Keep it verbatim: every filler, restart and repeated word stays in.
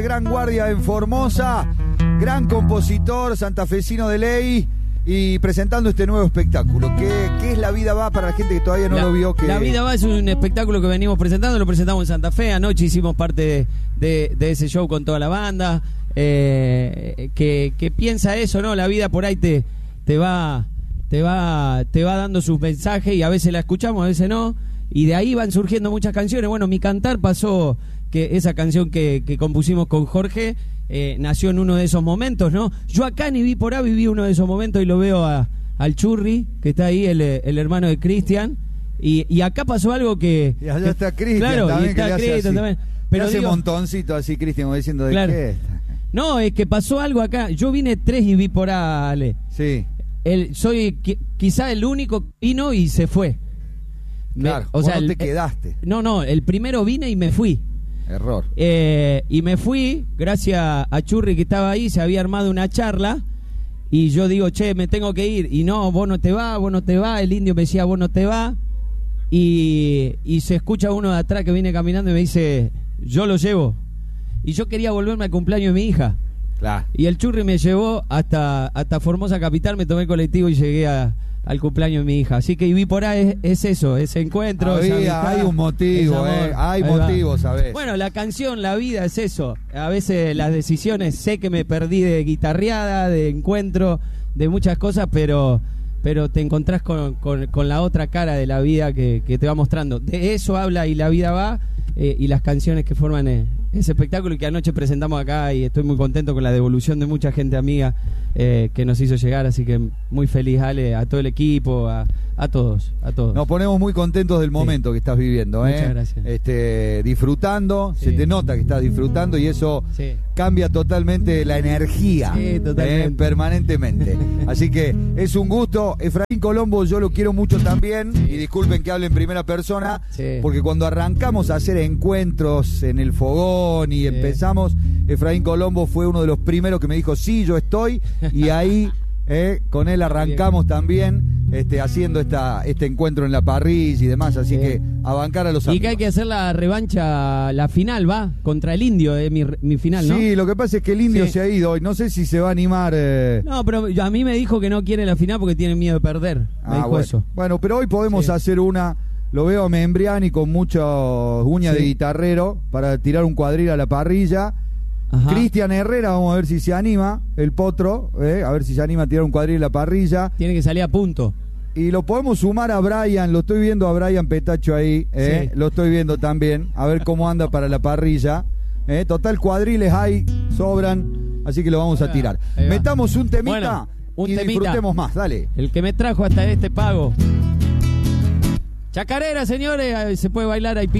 Gran guardia en Formosa, gran compositor, santafesino de ley, y presentando este nuevo espectáculo. ¿Qué, qué es La Vida Va para la gente que todavía no la, lo vio? Que... La Vida Va es un espectáculo que venimos presentando, lo presentamos en Santa Fe, anoche hicimos parte de, de, de ese show con toda la banda, eh, que, que piensa eso, ¿no? La vida por ahí te, te va, te va, te va dando sus mensajes y a veces la escuchamos, a veces no, y de ahí van surgiendo muchas canciones. Bueno, Mi Cantar pasó, que esa canción que, que compusimos con Jorge, eh, nació en uno de esos momentos, ¿no? Yo acá en Ibiporá viví uno de esos momentos y lo veo a, al Churri, que está ahí, el, el hermano de Cristian, y, y acá pasó algo que... Y allá está Cristian, claro, también, y está Cristian también. Pero Pero hace montoncito así, Cristian, como diciendo, ¿de claro. qué? No, es que pasó algo acá. Yo vine tres Ibiporá, Ale. Sí. El, soy qui, quizá el único que vino y se fue. Claro, me, o sea, no te el, quedaste. No, no, el primero vine y me fui. Error. Eh, y me fui, gracias a Churri que estaba ahí, se había armado una charla. Y yo digo, che, me tengo que ir. Y no, vos no te vas, vos no te vas. El indio me decía, vos no te vas. Y, y se escucha uno de atrás que viene caminando y me dice, yo lo llevo. Y yo quería volverme al cumpleaños de mi hija. Claro. Y el Churri me llevó hasta, hasta Formosa Capital, me tomé el colectivo y llegué a, al cumpleaños de mi hija. Así que Ibiporá es, es eso, ese encuentro. Había, esa amistad, hay un motivo, eh, hay motivos, ¿sabes? Bueno, la canción, la vida es eso. A veces las decisiones, sé que me perdí de guitarreada, de encuentro, de muchas cosas, pero... pero te encontrás con, con, con la otra cara de la vida que, que te va mostrando. De eso habla Y La Vida Va, eh, y las canciones que forman eh, ese espectáculo que anoche presentamos acá, y estoy muy contento con la devolución de mucha gente amiga eh, que nos hizo llegar, así que muy feliz, Ale, a todo el equipo, a, a todos, a todos. Nos ponemos muy contentos del momento sí. que estás viviendo, ¿eh? Muchas gracias. Este, disfrutando, sí. se te nota que estás disfrutando y eso sí. cambia totalmente la energía, sí, totalmente. ¿eh? permanentemente. Así que es un gusto. Efraín Colombo, yo lo quiero mucho también, sí. y disculpen que hable en primera persona, sí. porque cuando arrancamos a hacer encuentros en el fogón y sí. empezamos, Efraín Colombo fue uno de los primeros que me dijo, sí, yo estoy, y ahí eh, con él arrancamos también este, haciendo esta, este encuentro en la parrilla y demás, así sí. que a bancar a los amigos. Y que hay que hacer la revancha, la final, ¿va? Contra el Indio, eh, mi, mi final, ¿no? Sí, lo que pasa es que el Indio sí. se ha ido y no sé si se va a animar. Eh... No, pero a mí me dijo que no quiere la final porque tiene miedo de perder. Me ah, dijo bueno. eso. Bueno, pero hoy podemos sí. hacer una. Lo veo a Membriani con muchas uñas sí. de guitarrero para tirar un cuadril a la parrilla. Cristian Herrera, vamos a ver si se anima, el potro, eh, a ver si se anima a tirar un cuadril a la parrilla. Tiene que salir a punto. Y lo podemos sumar a Brian, lo estoy viendo a Brian Petacho ahí, eh, sí. lo estoy viendo también, a ver cómo anda para la parrilla. Eh, total, cuadriles hay, sobran, así que lo vamos a tirar. Metamos un temita bueno, un y temita. disfrutemos más, dale. El que me trajo hasta este pago. Chacarera, señores, se puede bailar ahí.